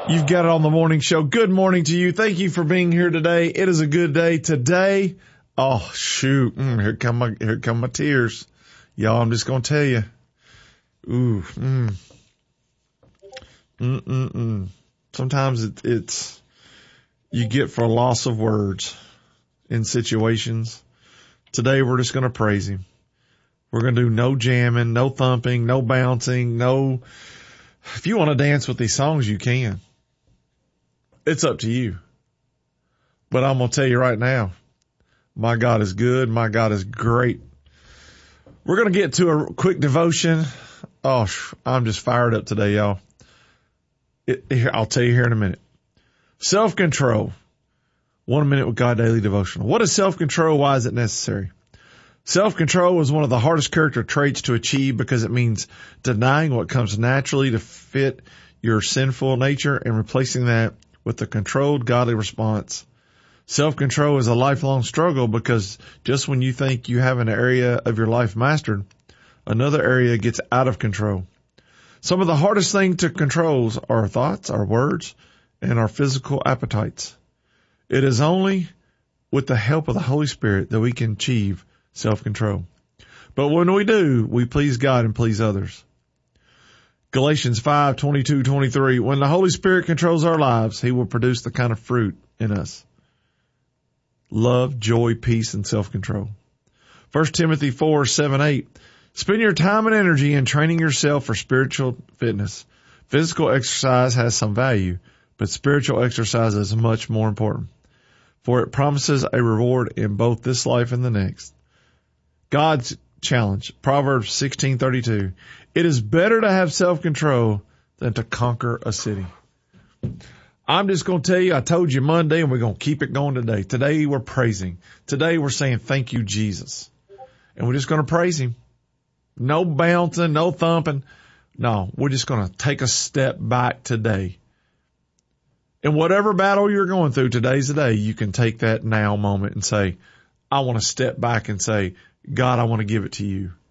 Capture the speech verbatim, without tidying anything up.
You've got it on the morning show. Good morning to you. Thank you for being here today. It is a good day today. Oh, shoot. Mm, here come my, here come my tears. Y'all, I'm just going to tell you. Ooh, mm. Mm, mm, mm. Sometimes it, it's, you get for a loss of words in situations. Today we're just going to praise him. We're going to do no jamming, no thumping, no bouncing, no, if you want to dance with these songs, you can. It's up to you. But I'm going to tell you right now, my God is good. My God is great. We're going to get to a quick devotion. Oh, I'm just fired up today, y'all. It, here, I'll tell you here in a minute. Self-control. One minute with God daily devotional. What is self-control? Why is it necessary? Self-control is one of the hardest character traits to achieve because it means denying what comes naturally to fit your sinful nature and replacing that with a controlled, godly response. Self-control is a lifelong struggle because just when you think you have an area of your life mastered, another area gets out of control. Some of the hardest things to control are our thoughts, our words, and our physical appetites. It is only with the help of the Holy Spirit that we can achieve self-control. But when we do, we please God and please others. Galatians five, twenty-two, twenty-three, when the Holy Spirit controls our lives, he will produce the kind of fruit in us. Love, joy, peace, and self-control. First Timothy four, seven, eight, spend your time and energy in training yourself for spiritual fitness. Physical exercise has some value, but spiritual exercise is much more important, for it promises a reward in both this life and the next. God's challenge, Proverbs sixteen thirty-two. It is better to have self-control than to conquer a city. I'm just going to tell you, I told you Monday and we're going to keep it going today. Today we're praising. Today we're saying thank you, Jesus. And we're just going to praise him. No bouncing, no thumping. No, we're just going to take a step back today. In whatever battle you're going through, today's the day you can take that now moment and say, I want to step back and say, God, I want to give it to you.